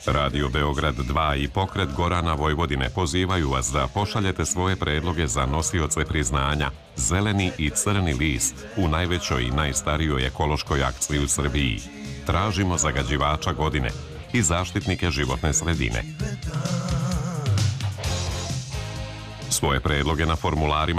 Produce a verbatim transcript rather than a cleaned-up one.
Radio Beograd dva i pokret Gorana Vojvodine pozivaju vas da pošaljete svoje predloge za nosioce priznanja Zeleni i crni list u najvećoj i najstarijoj ekološkoj akciji u Srbiji. Tražimo zagađivača godine i zaštitnike životne sredine. Svoje predloge na formularima